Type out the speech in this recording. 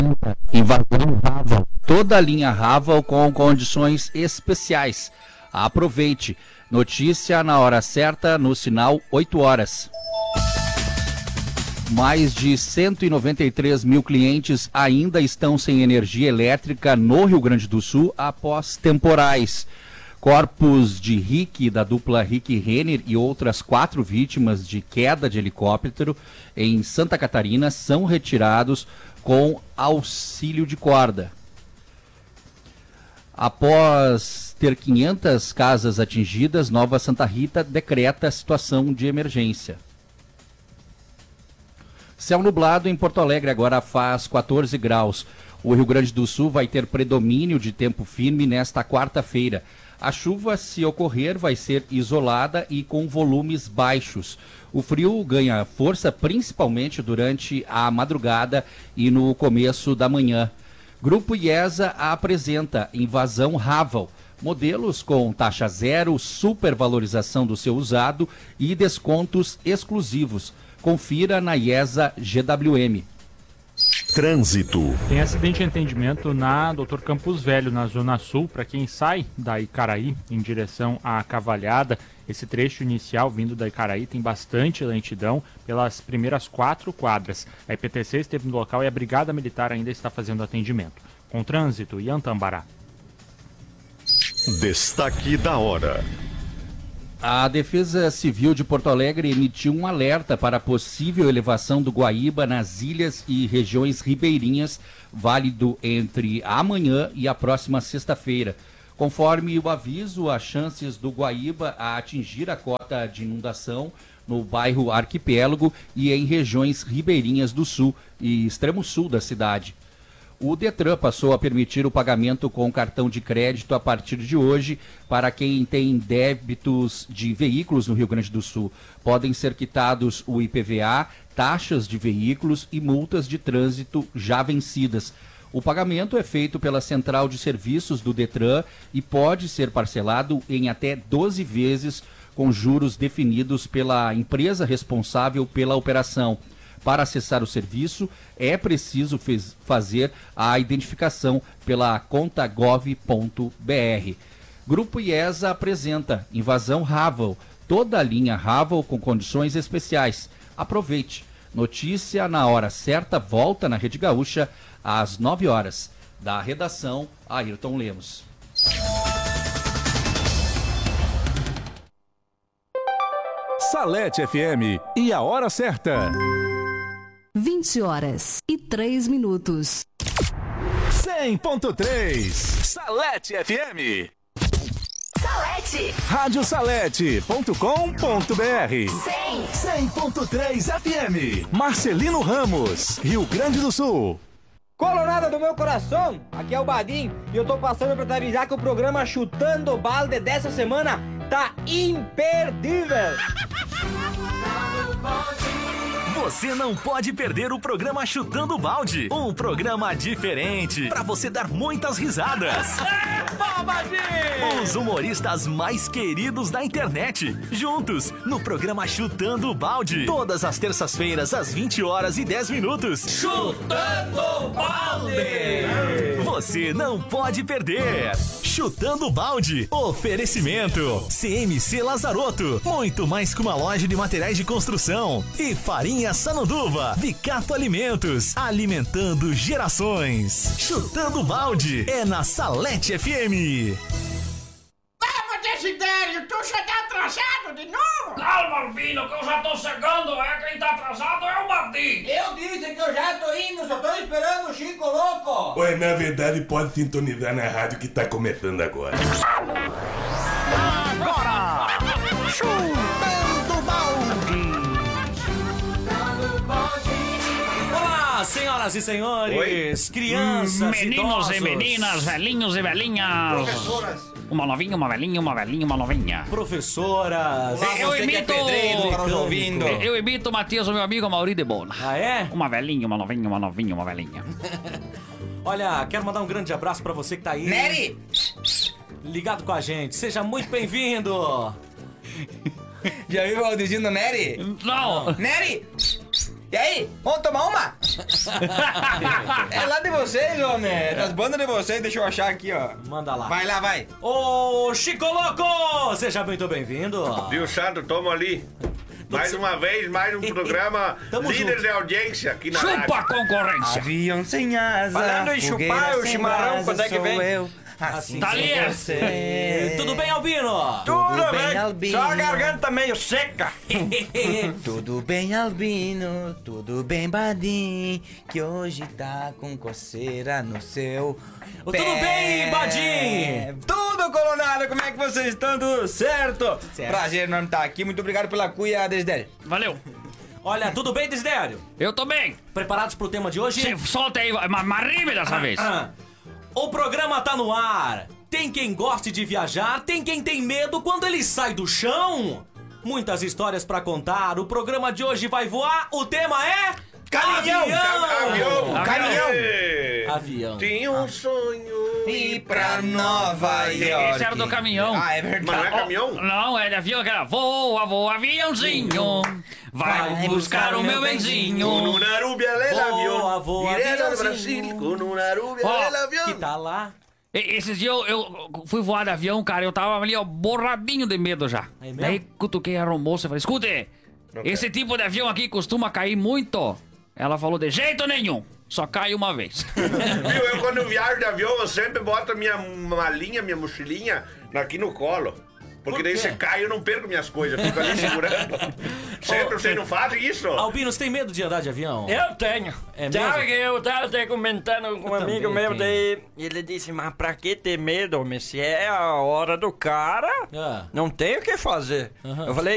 Invasão Raval. Toda a linha Raval com condições especiais. Aproveite. Notícia na hora certa, no sinal 8 horas. Mais de 193 mil clientes ainda estão sem energia elétrica no Rio Grande do Sul após temporais. Corpos de Rick, da dupla Rick Renner e outras 4 vítimas de queda de helicóptero em Santa Catarina são retirados com auxílio de corda. Após ter 500 casas atingidas, Nova Santa Rita decreta situação de emergência. Céu nublado em Porto Alegre, agora faz 14 graus. O Rio Grande do Sul vai ter predomínio de tempo firme nesta quarta-feira. A chuva, se ocorrer, vai ser isolada e com volumes baixos. O frio ganha força principalmente durante a madrugada e no começo da manhã. Grupo IESA apresenta Invasão Raval. Modelos com taxa zero, supervalorização do seu usado e descontos exclusivos. Confira na IESA GWM. Trânsito. Tem acidente de atendimento na Dr. Campos Velho, na Zona Sul, para quem sai da Icaraí em direção à Cavalhada. Esse trecho inicial vindo da Icaraí tem bastante lentidão pelas primeiras 4 quadras. A IPTC esteve no local e a Brigada Militar ainda está fazendo atendimento. Com trânsito, Ian Tambará. Destaque da hora. A Defesa Civil de Porto Alegre emitiu um alerta para a possível elevação do Guaíba nas ilhas e regiões ribeirinhas, válido entre amanhã e a próxima sexta-feira. Conforme o aviso, as chances do Guaíba a atingir a cota de inundação no bairro Arquipélago e em regiões ribeirinhas do sul e extremo sul da cidade. O Detran passou a permitir o pagamento com cartão de crédito a partir de hoje para quem tem débitos de veículos no Rio Grande do Sul. Podem ser quitados o IPVA, taxas de veículos e multas de trânsito já vencidas. O pagamento é feito pela Central de Serviços do Detran e pode ser parcelado em até 12 vezes com juros definidos pela empresa responsável pela operação. Para acessar o serviço, é preciso fazer a identificação pela conta gov.br. Grupo IESA apresenta Invasão Raval. Toda a linha Raval com condições especiais. Aproveite. Notícia na hora certa volta na Rede Gaúcha às 9 horas. Da redação, Ayrton Lemos. Salete FM e a hora certa. 20 horas e 3 minutos. 100.3 Salete FM. Salete. Radiosalete.com.br. 100.3 FM. Marcelino Ramos, Rio Grande do Sul. Colorada do meu coração, aqui é o Badim e eu tô passando pra te avisar que o programa Chutando Balde dessa semana tá imperdível. Você não pode perder o programa Chutando Balde, um programa diferente para você dar muitas risadas. Os humoristas mais queridos da internet, juntos no programa Chutando Balde, todas as terças-feiras às 20 horas e 10 minutos. Chutando Balde! Você não pode perder. Chutando Balde, oferecimento CMC Lazarotto, muito mais que uma loja de materiais de construção, e Farinha Sanonduva, Vicato Alimentos, alimentando gerações. Chutando Balde é na Salete FM. Vamos, Desidério, tu já tá atrasado de novo? Calma, Albino, que eu já tô chegando, quem tá atrasado é o Badim. Eu disse que eu já tô indo, só tô esperando o Chico Louco. Ué, na verdade pode sintonizar na rádio que tá começando agora. Agora, Chutando Balde. Olá, senhoras e senhores, crianças, meninos idosos, e meninas, velhinhos e velhinhas. Professoras. Uma novinha, uma velhinha, uma velhinha, uma novinha. professoras. Olá, Eu você que é imito- pedreiro, tá nos ouvindo. Eu imito o Matias, o meu amigo Mauri de Bona. Ah, é? Uma velhinha, uma novinha, uma novinha, uma velhinha. Olha, quero mandar um grande abraço pra você que tá aí. Nery! Ligado com a gente. Seja muito bem-vindo. Já viu o Aldizino Nery? Não! Nery! E aí, vamos tomar uma? É lá de vocês, homem. É das bandas de vocês, deixa eu achar aqui, ó. Manda lá. Vai lá, vai. Ô, Chico Louco! Seja muito bem-vindo. Viu, Santo? Toma ali. Mais uma vez, mais um programa líder de audiência aqui na rádio. Chupa a concorrência. Avião sem asa. Falando em chupar o chimarrão, quando é que vem? Assim Tá ali. Tudo bem, Albino? Tudo bem, bem, Albino. só a garganta meio seca. Tudo bem, Albino, tudo bem, Badim, que hoje tá com coceira no seu pé. Tudo bem, Badim? Tudo, colorado, como é que vocês estão? Tudo certo? Prazer enorme estar aqui, muito obrigado pela cuia, Desidério. Valeu. Olha, tudo bem, Desidério? Eu tô bem. Preparados pro tema de hoje? Solta aí, mas rime dessa vez. O programa tá no ar. Tem quem goste de viajar, tem quem tem medo quando ele sai do chão. Muitas histórias pra contar. O programa de hoje vai voar. O tema é... Caminhão! Avião. Tinha um sonho ir pra Nova York. Esse era do caminhão. Ah, é verdade. Mas não é caminhão? Não, é de avião, aquela voa, aviãozinho. Vai buscar o meu benzinho. Com uma rubia el avião. Voa, Direto ao aviãozinho. Brasil. Com uma rubia el avião. Que tá lá? Esses dias eu fui voar de avião, cara, eu tava ali, ó, borradinho de medo já. É mesmo? Daí cutuquei a aeromoça e falei, escute, esse tipo de avião aqui costuma cair muito. Ela falou, de jeito nenhum, só cai uma vez. Viu, eu quando viajo de avião, eu sempre boto minha malinha, minha mochilinha aqui no colo. Porque daí você cai e eu não perco minhas coisas, eu fico ali segurando. Sempre vocês não fazem isso? Albino, você tem medo de andar de avião? Eu tenho. É Sabe mesmo? que eu tava até comentando com um amigo também meu, tenho. daí ele disse, mas pra que ter medo, homem? Se é a hora do cara, não tem o que fazer. Eu falei,